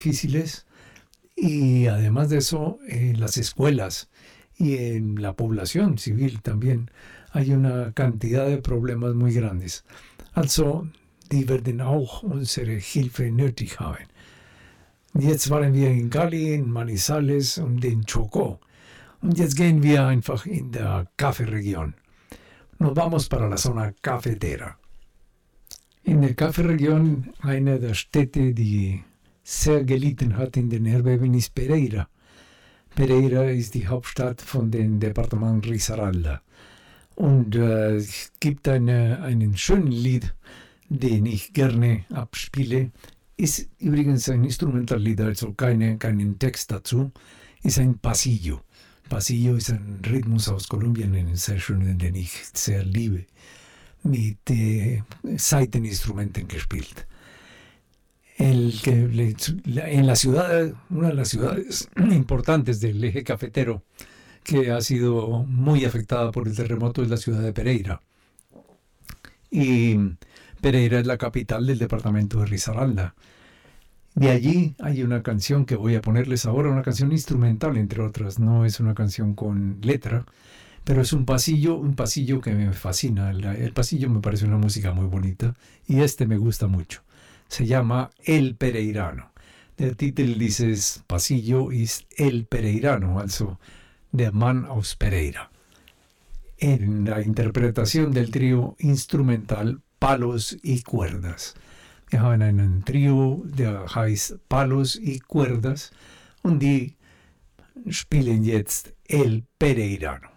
difíciles y además de eso, en las escuelas y en la población civil también hay una cantidad de problemas muy grandes. Also, die werden auch unsere Hilfe nötig haben. Jetzt waren wir in Cali, in Manizales und in Chocó. Und jetzt gehen wir einfach in der Café-Region. Nos vamos para la zona cafetera. In der Café-Region, eine der Städte, die sehr gelitten hat in den Erdbeben, ist Pereira. Pereira ist die Hauptstadt von dem Departement Risaralda. Und es gibt einen schönen Lied, den ich gerne abspiele. Ist übrigens ein Instrumentallied, also keinen Text dazu. Ist ein Pasillo. Pasillo ist ein Rhythmus aus Kolumbien, einen sehr schönen, den ich sehr liebe, mit Saiteninstrumenten gespielt. En la ciudad, una de las ciudades importantes del eje cafetero, que ha sido muy afectada por el terremoto, es la ciudad de Pereira. Y Pereira es la capital del departamento de Risaralda. De allí hay una canción que voy a ponerles ahora, una canción instrumental, entre otras. No es una canción con letra, pero es un pasillo que me fascina. El pasillo me parece una música muy bonita y me gusta mucho. Se llama El Pereirano. Der Titel dieses Pasillo ist El Pereirano, also der Mann aus Pereira. En la interpretación del trío instrumental Palos y Cuerdas. Wir haben einen Trio, der heißt Palos y Cuerdas, und die spielen jetzt El Pereirano.